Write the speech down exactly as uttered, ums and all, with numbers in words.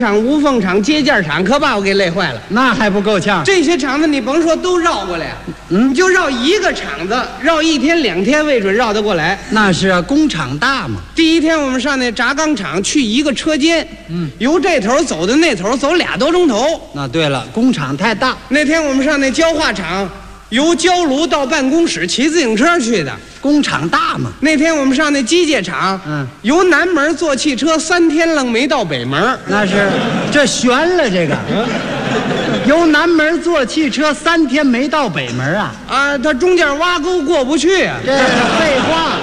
厂、无缝厂、接件厂，可把我给累坏了。 那还不够呛？ 这些厂子你甭说都绕过来，嗯，就绕一个厂子，绕一天两天未准绕得过来。 那是啊，工厂大嘛。 第一天我们上那轧钢厂，去一个车间，嗯，由这头走到那头，走俩多钟头。 那对了，工厂太大。 那天我们上那焦化厂，由焦炉到办公室骑自行车去的。 工厂大嘛。 那天我们上那机械厂，嗯，由南门坐汽车三天愣没到北门。 那是，这悬了这个。由南门坐汽车三天没到北门啊！ 啊，他中间挖沟过不去啊。 这是废话。